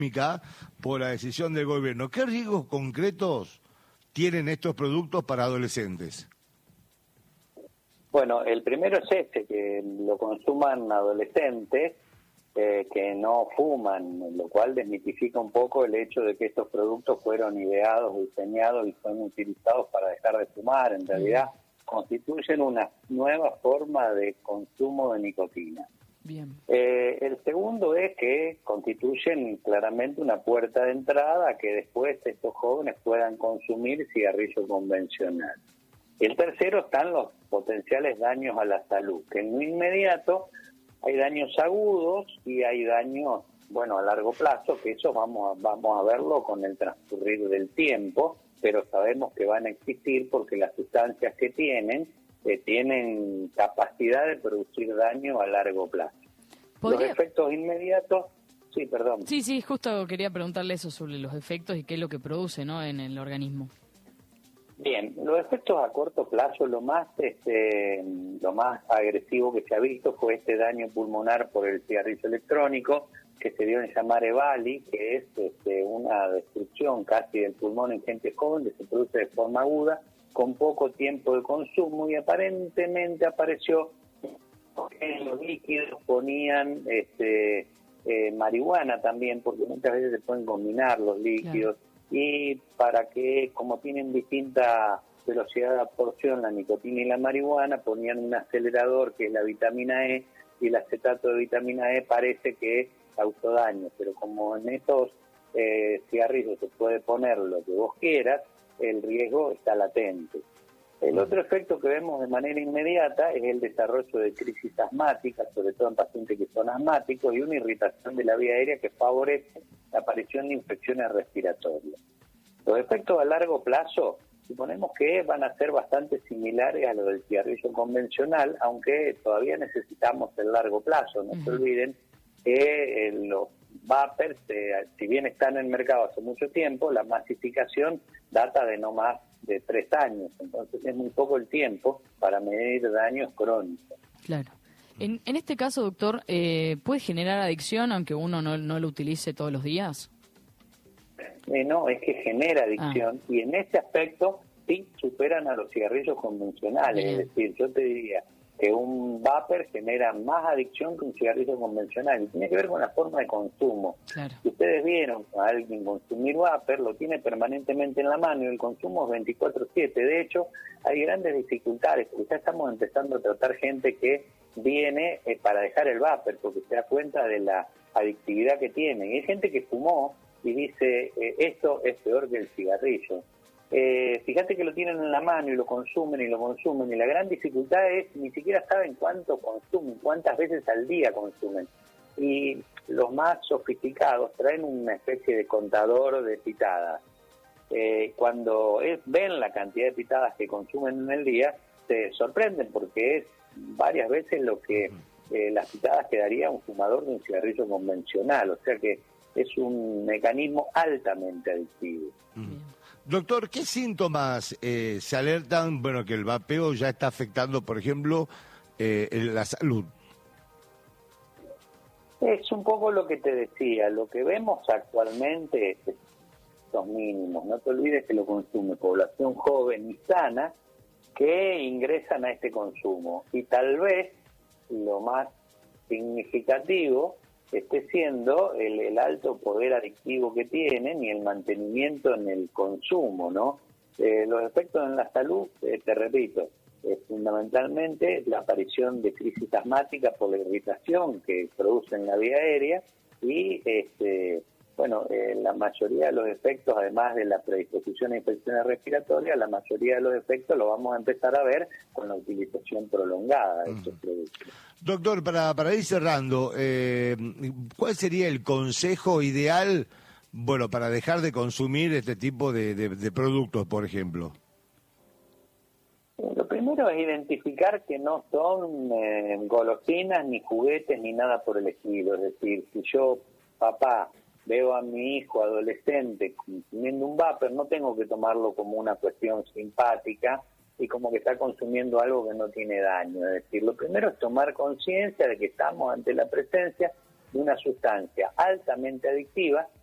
por la decisión del gobierno. ¿Qué riesgos concretos tienen estos productos para adolescentes? Bueno, el primero es que lo consuman adolescentes que no fuman, lo cual desmitifica un poco el hecho de que estos productos fueron ideados, diseñados y fueron utilizados para dejar de fumar. En realidad constituyen una nueva forma de consumo de nicotina. Bien. El segundo es que constituyen claramente una puerta de entrada a que después estos jóvenes puedan consumir cigarrillo convencional. El tercero están los potenciales daños a la salud, que en lo inmediato hay daños agudos y hay daños, a largo plazo, que eso vamos a verlo con el transcurrir del tiempo, pero sabemos que van a existir porque las sustancias que tienen capacidad de producir daño a largo plazo. ¿Podría? Los efectos inmediatos... Sí, perdón. Sí, justo quería preguntarle eso sobre los efectos y qué es lo que produce, ¿no?, en el organismo. Bien, los efectos a corto plazo, lo más agresivo que se ha visto fue este daño pulmonar por el cigarrillo electrónico, que se dio en llamar EVALI, que es una destrucción casi del pulmón en gente joven que se produce de forma aguda, con poco tiempo de consumo, y aparentemente apareció que en los líquidos ponían marihuana también, porque muchas veces se pueden combinar los líquidos. Claro. Y para que, como tienen distinta velocidad de absorción, la nicotina y la marihuana, ponían un acelerador que es la vitamina E, y el acetato de vitamina E parece que causó daño, pero como en estos cigarrillos se puede poner lo que vos quieras, el riesgo está latente. El otro efecto que vemos de manera inmediata es el desarrollo de crisis asmáticas, sobre todo en pacientes que son asmáticos, y una irritación de la vía aérea que favorece la aparición de infecciones respiratorias. Los efectos a largo plazo, suponemos que van a ser bastante similares a los del cigarrillo convencional, aunque todavía necesitamos el largo plazo. No se olviden que los vapers, si bien están en el mercado hace mucho tiempo, la masificación data de no más de 3 años, entonces es muy poco el tiempo para medir daños crónicos. Claro. En este caso, doctor, ¿puede generar adicción aunque uno no lo utilice todos los días? No, es que genera adicción, y en este aspecto sí superan a los cigarrillos convencionales. Bien. Es decir, yo te diría que un vapor genera más adicción que un cigarrillo convencional, y tiene que ver con la forma de consumo. Claro. Si ustedes vieron a alguien consumir vapor, lo tiene permanentemente en la mano, y el consumo es 24/7. De hecho, hay grandes dificultades, porque ya estamos empezando a tratar gente que viene para dejar el vapor, porque se da cuenta de la adictividad que tiene. Y hay gente que fumó y dice, esto es peor que el cigarrillo. Fíjate que lo tienen en la mano y lo consumen, y la gran dificultad es ni siquiera saben cuánto consumen, cuántas veces al día consumen. Y los más sofisticados traen una especie de contador de pitadas. Cuando ven la cantidad de pitadas que consumen en el día, se sorprenden, porque es varias veces lo que las pitadas que daría un fumador de un cigarrillo convencional. O sea que es un mecanismo altamente adictivo. Doctor, ¿qué síntomas se alertan, que el vapeo ya está afectando, por ejemplo, la salud? Es un poco lo que te decía, lo que vemos actualmente es los mínimos. No te olvides que lo consume población joven y sana que ingresan a este consumo, y tal vez lo más significativo esté siendo el alto poder adictivo que tienen y el mantenimiento en el consumo, ¿no? Los efectos en la salud, te repito, fundamentalmente la aparición de crisis asmática por la irritación que produce en la vía aérea, y la mayoría de los efectos, además de la predisposición a infecciones respiratorias, la mayoría de los efectos lo vamos a empezar a ver con la utilización prolongada de estos productos. Doctor, para ir cerrando, ¿cuál sería el consejo ideal, para dejar de consumir este tipo de productos, por ejemplo? Lo primero es identificar que no son golosinas, ni juguetes, ni nada por el estilo. Es decir, si yo, papá, veo a mi hijo adolescente consumiendo un vapor, no tengo que tomarlo como una cuestión simpática y como que está consumiendo algo que no tiene daño. Es decir, lo primero es tomar conciencia de que estamos ante la presencia de una sustancia altamente adictiva